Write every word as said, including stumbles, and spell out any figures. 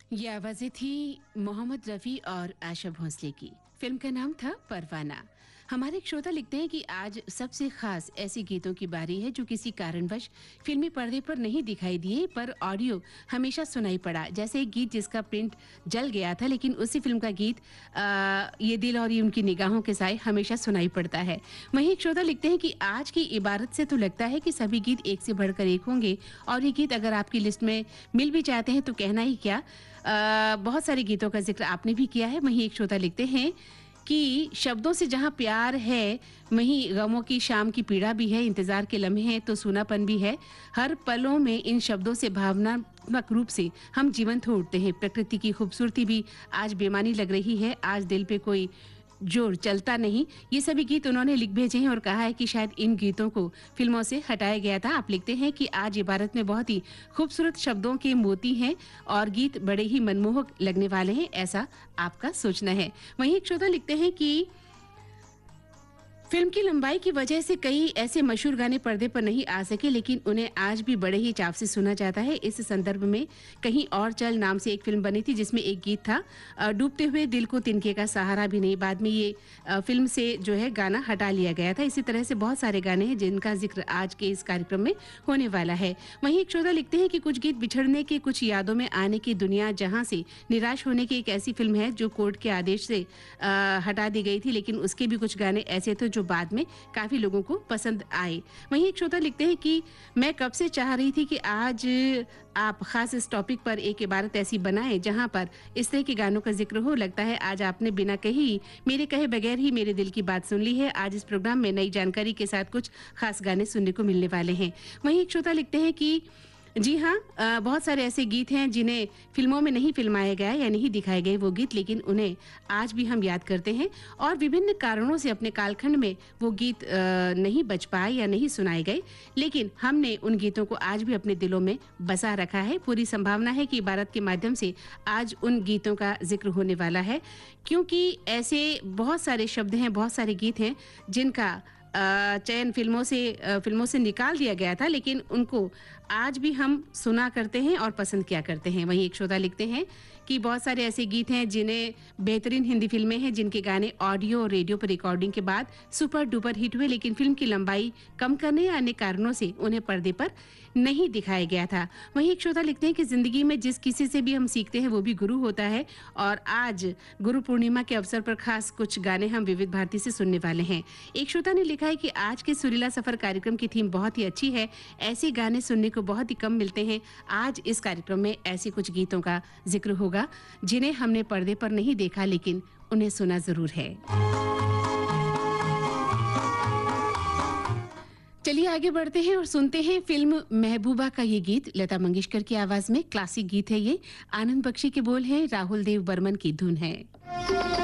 ये आवाजें थी मोहम्मद रफ़ी और आशा भोंसले की। फिल्म का नाम था परवाना। हमारे एक श्रोता लिखते हैं कि आज सबसे खास ऐसे गीतों की बारी है जो किसी कारणवश फिल्मी पर्दे पर नहीं दिखाई दिए पर ऑडियो हमेशा सुनाई पड़ा। जैसे एक गीत जिसका प्रिंट जल गया था लेकिन उसी फिल्म का गीत आ, ये दिल और ये उनकी निगाहों के साए हमेशा सुनाई पड़ता है। वहीं एक श्रोता लिखते हैं कि आज की इबारत से तो लगता है कि सभी गीत एक से बढ़कर एक होंगे और ये गीत अगर आपकी लिस्ट में मिल भी जाते हैं तो कहना ही क्या। आ, बहुत सारे गीतों का जिक्र आपने भी किया है। वहीं एक श्रोता लिखते हैं कि शब्दों से जहां प्यार है वहीं गमों की शाम की पीड़ा भी है, इंतजार के लम्हे हैं तो सूनापन भी है। हर पलों में इन शब्दों से भावनात्मक रूप से हम जीवंत हो उठते हैं। प्रकृति की खूबसूरती भी आज बेमानी लग रही है, आज दिल पे कोई जोर चलता नहीं। ये सभी गीत उन्होंने लिख भेजे हैं और कहा है कि शायद इन गीतों को फिल्मों से हटाया गया था। आप लिखते हैं कि आज इबारत में बहुत ही खूबसूरत शब्दों के मोती हैं और गीत बड़े ही मनमोहक लगने वाले हैं, ऐसा आपका सोचना है। वहीं एक श्रोता लिखते हैं कि फिल्म की लंबाई की वजह से कई ऐसे मशहूर गाने पर्दे पर नहीं आ सके लेकिन उन्हें आज भी बड़े ही चाव से सुना जाता है। इस संदर्भ में कहीं और चल नाम से एक फिल्म बनी थी जिसमें एक गीत था डूबते हुए दिल को तिनके का सहारा भी नहीं। बाद में ये फिल्म से जो है गाना हटा लिया गया था। इसी तरह से बहुत सारे गाने हैं जिनका जिक्र आज के इस कार्यक्रम में होने वाला है। वहीं एक श्रोता लिखते हैं कि कुछ गीत बिछड़ने के, कुछ यादों में आने की, दुनिया जहां से निराश होने की एक ऐसी फिल्म है जो कोर्ट के आदेश से आ, हटा दी गई थी लेकिन उसके भी कुछ गाने ऐसे थे जो बाद में काफी लोगों को पसंद आए। वहीं एक श्रोता लिखते हैं कि मैं कब से चाह रही थी कि आज आप खास इस टॉपिक पर एक इबारत ऐसी बनाएं जहां पर इस तरह के गानों का जिक्र हो। लगता है आज आपने बिना कही, मेरे कहे बगैर ही मेरे दिल की बात सुन ली है। आज इस प्रोग्राम में नई जानकारी के साथ कुछ खास गाने सुनने को मिलने वाले हैं। वहीं एक श्रोता लिखते हैं कि जी हाँ, बहुत सारे ऐसे गीत हैं जिन्हें फिल्मों में नहीं फिल्माया गया या नहीं दिखाए गए वो गीत, लेकिन उन्हें आज भी हम याद करते हैं और विभिन्न कारणों से अपने कालखंड में वो गीत नहीं बच पाए या नहीं सुनाए गए लेकिन हमने उन गीतों को आज भी अपने दिलों में बसा रखा है। पूरी संभावना है कि इबारत के माध्यम से आज उन गीतों का जिक्र होने वाला है क्योंकि ऐसे बहुत सारे शब्द हैं, बहुत सारे गीत हैं जिनका चयन फिल्मों से फिल्मों से निकाल दिया गया था लेकिन उनको आज भी हम सुना करते हैं और पसंद किया करते हैं। वहीं एक श्रोता लिखते हैं कि बहुत सारे ऐसे गीत हैं जिन्हें बेहतरीन हिंदी फिल्में हैं जिनके गाने ऑडियो और रेडियो पर रिकॉर्डिंग के बाद सुपर डुपर हिट हुए लेकिन फिल्म की लंबाई कम करने या अन्य कारणों से उन्हें पर्दे पर नहीं दिखाया गया था। वहीं एक श्रोता लिखते हैं कि जिंदगी में जिस किसी से भी हम सीखते हैं वो भी गुरु होता है और आज गुरु पूर्णिमा के अवसर पर खास कुछ गाने हम विविध भारती से सुनने वाले हैं। एक श्रोता ने लिखा है कि आज के सुरीला सफर कार्यक्रम की थीम बहुत ही अच्छी है, ऐसे गाने सुनने को बहुत ही कम मिलते हैं। आज इस कार्यक्रम में ऐसे कुछ गीतों का जिक्र होगा जिन्हें हमने पर्दे पर नहीं देखा लेकिन उन्हें सुना जरूर है। चलिए आगे बढ़ते हैं और सुनते हैं फिल्म महबूबा का ये गीत। लता मंगेशकर की आवाज में क्लासिक गीत है ये। आनंद बख्शी के बोल हैं, राहुल देव बर्मन की धुन है।